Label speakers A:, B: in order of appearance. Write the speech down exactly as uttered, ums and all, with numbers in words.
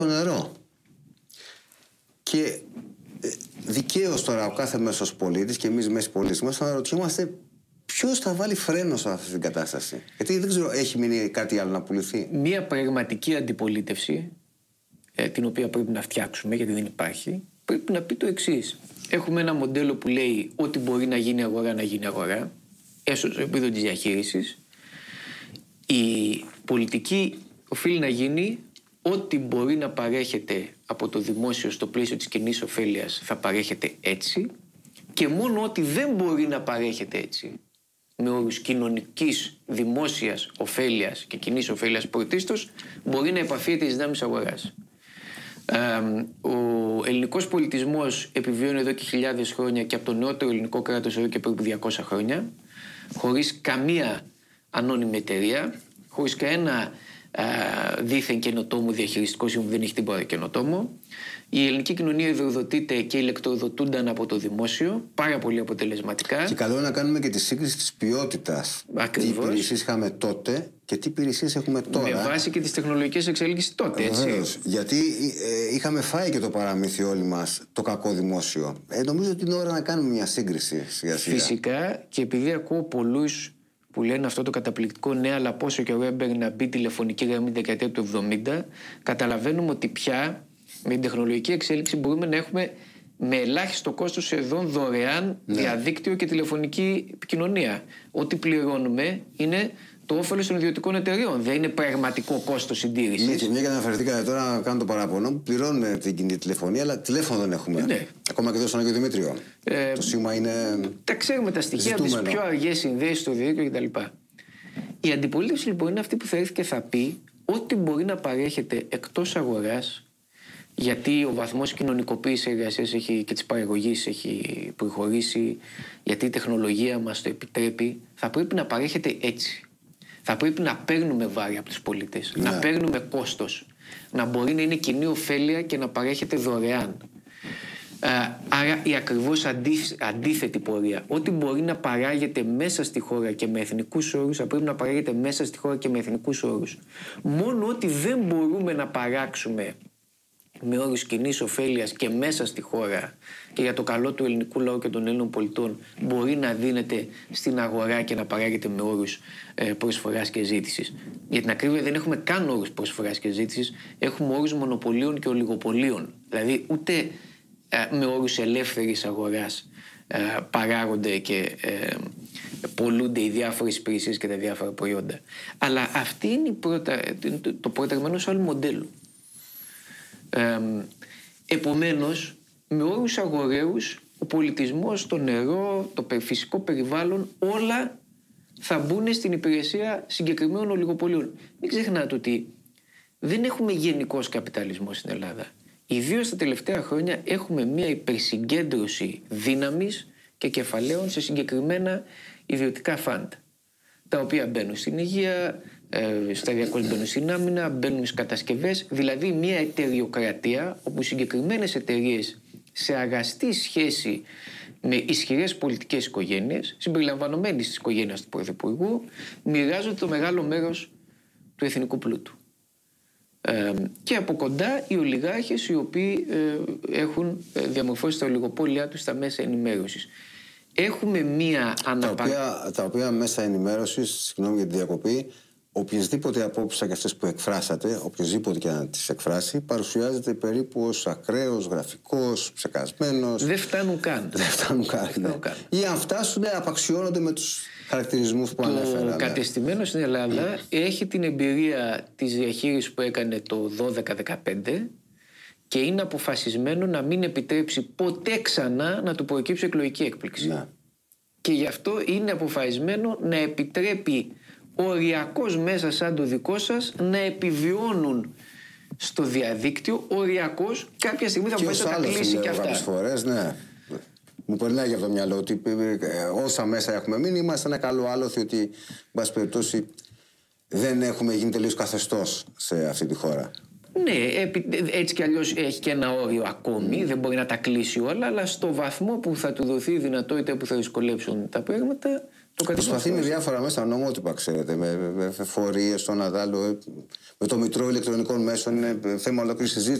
A: νερό. Και δικαίως τώρα ο κάθε μέσος πολίτης και εμείς μέσοι πολίτες μας αναρωτιόμαστε ποιος θα βάλει φρένο σε αυτή την κατάσταση. Γιατί δεν ξέρω, έχει μείνει κάτι άλλο να πουληθεί.
B: Μία πραγματική αντιπολίτευση, ε, την οποία πρέπει να φτιάξουμε, γιατί δεν υπάρχει, πρέπει να πει το εξής. Έχουμε ένα μοντέλο που λέει ότι μπορεί να γίνει αγορά, να γίνει αγορά, έστω στο επίπεδο της διαχείρισης. Η πολιτική οφείλει να γίνει ό,τι μπορεί να παρέχεται από το δημόσιο στο πλαίσιο της κοινής ωφέλειας θα παρέχεται έτσι, και μόνο ό,τι δεν μπορεί να παρέχεται έτσι, με όρους κοινωνικής, δημόσιας ωφέλειας και κοινής ωφέλειας πρωτίστως, μπορεί να επαφίεται τις δυνάμεις αγοράς. Ε, ο ελληνικός πολιτισμός επιβιώνει εδώ και χιλιάδες χρόνια και από το νεότερο ελληνικό κράτος εδώ και περίπου διακόσια χρόνια, χωρίς καμία ανώνυμη εταιρεία, χωρίς κανένα Uh, δήθεν καινοτόμο διαχειριστικό σύμβουλο που δεν έχει τίποτα καινοτόμο. Η ελληνική κοινωνία υδροδοτείται και ηλεκτροδοτούνταν από το δημόσιο πάρα πολύ αποτελεσματικά.
A: Και καλό είναι να κάνουμε και τη σύγκριση της ποιότητας.
B: Ακριβώς.
A: Τι υπηρεσίες είχαμε τότε και τι υπηρεσίες έχουμε τώρα.
B: Με βάση και τις τεχνολογικές εξέλιξεις τότε, έτσι.
A: Βεβαίως. Γιατί ε, είχαμε φάει και το παραμύθι όλοι μας το κακό δημόσιο. Ε, νομίζω ότι είναι ώρα να κάνουμε μια σύγκριση σιγά σιγά.
B: Φυσικά, και επειδή ακούω πολλούς που λένε αυτό το καταπληκτικό ναι, αλλά πόσο καιρό έμπαιρνε να μπει τηλεφωνική γραμμή την δεκαετία του εβδομήντα, καταλαβαίνουμε ότι πια με την τεχνολογική εξέλιξη μπορούμε να έχουμε με ελάχιστο κόστος σχεδόν δωρεάν ναι. διαδίκτυο και τηλεφωνική επικοινωνία. Ό,τι πληρώνουμε είναι το όφελος των ιδιωτικών εταιρείων. Δεν είναι πραγματικό κόστος συντήρησης.
A: Ναι, και μια και αναφερθήκατε τώρα να κάνω το παράπονο, πληρώνουμε την κινητή τηλεφωνία, αλλά τηλέφωνο δεν έχουμε.
B: Ναι.
A: Ακόμα και εδώ στον Άγιο Δημήτριο. Ε, το σήμα είναι.
B: Τα ξέρουμε τα στοιχεία, τις πιο αργές συνδέσεις στο διαδίκτυο κτλ. Η αντιπολίτευση λοιπόν είναι αυτή που θα έρθει και θα πει ό,τι μπορεί να παρέχεται εκτός αγοράς, γιατί ο βαθμός κοινωνικοποίησης εργασίας και της παραγωγής έχει προχωρήσει, γιατί η τεχνολογία μας το επιτρέπει, θα πρέπει να παρέχεται έτσι. Θα πρέπει να παίρνουμε βάρη από τους πολίτες, ναι. να παίρνουμε κόστος, να μπορεί να είναι κοινή ωφέλεια και να παρέχεται δωρεάν. Άρα η ακριβώς αντίθετη πορεία. Ό,τι μπορεί να παράγεται μέσα στη χώρα και με εθνικούς όρους θα πρέπει να παράγεται μέσα στη χώρα και με εθνικούς όρους. Μόνο ό,τι δεν μπορούμε να παράξουμε με όρους κοινής ωφέλειας και μέσα στη χώρα και για το καλό του ελληνικού λαού και των Έλληνων πολιτών μπορεί να δίνεται στην αγορά και να παράγεται με όρους ε, προσφοράς και ζήτησης. Για την ακρίβεια δεν έχουμε καν όρους προσφοράς και ζήτησης, έχουμε όρους μονοπωλίων και ολιγοπωλίων. Δηλαδή ούτε ε, με όρους ελεύθερης αγοράς ε, παράγονται και ε, πολλούνται οι διάφορες υπηρεσίες και τα διάφορα προϊόντα. Αλλά αυτή είναι η πρώτα, το, το προταγμένο σε άλλο μοντέλο. Ε, επομένως, με όρους αγοραίους, ο πολιτισμός, το νερό, το φυσικό περιβάλλον, όλα θα μπουν στην υπηρεσία συγκεκριμένων ολιγοπωλίων. Μην ξεχνάτε ότι δεν έχουμε γενικός καπιταλισμό στην Ελλάδα. Ιδίως τα τελευταία χρόνια έχουμε μια υπερσυγκέντρωση δύναμης και κεφαλαίων σε συγκεκριμένα ιδιωτικά φαντ, τα οποία μπαίνουν στην υγεία, ε, σταδιακώς μπαίνουν στην άμυνα, μπαίνουν στις κατασκευές, δηλαδή μια εταιριοκρατία όπου συγκεκριμένες εταιρείες σε αγαστή σχέση με ισχυρές πολιτικές οικογένειες, συμπεριλαμβανομένης της οικογένειας του Πρωθυπουργού, μοιράζονται το μεγάλο μέρος του εθνικού πλούτου. Ε, και από κοντά οι ολιγάρχες οι οποίοι ε, έχουν ε, διαμορφώσει τα ολιγοπόλια τους στα μέσα ενημέρωσης. Έχουμε μία αναπα...
A: τα, οποία, τα οποία μέσα ενημέρωσης, συγγνώμη για τη διακοπή, οποιασδήποτε απόψεις και αυτές που εκφράσατε, οποιοσδήποτε και να τις εκφράσει, παρουσιάζεται περίπου ως ακραίος, γραφικός, ψεκασμένος.
B: Δεν φτάνουν καν.
A: Δεν φτάνουν καν.
B: Δεν φτάνουν καν.
A: Ή αν φτάσουν, απαξιώνονται με τους χαρακτηρισμούς που ανέφερα.
B: Το κατεστημένο στην Ελλάδα mm. έχει την εμπειρία της διαχείρισης που έκανε το δώδεκα δεκαπέντε και είναι αποφασισμένο να μην επιτρέψει ποτέ ξανά να του προκύψει εκλογική έκπληξη. Ναι. Και γι' αυτό είναι αποφασισμένο να επιτρέπει οριακώς μέσα σαν το δικό σας να επιβιώνουν στο διαδίκτυο, οριακώς κάποια στιγμή θα μπορέσει να τα κλείσει και αυτά.
A: Κάποιες φορές, ναι. Μου περνάει από το μυαλό ότι όσα μέσα έχουμε μείνει, είμαστε ένα καλό άλοθη ότι, εν πάση περιπτώσει, δεν έχουμε γίνει τελείως καθεστώς σε αυτή τη χώρα.
B: Ναι, έτσι κι αλλιώς έχει και ένα όριο ακόμη, mm. δεν μπορεί να τα κλείσει όλα, αλλά στο βαθμό που θα του δοθεί η δυνατότητα που θα δυσκολέψουν τα πράγματα, Το
A: προσπαθεί με διάφορα μέσα νομότυπα, ξέρετε, με, με φορείες, τον Αδάλο, με το Μητρό Ηλεκτρονικών Μέσων. Είναι θέμα ολόκληρη συζήτηση.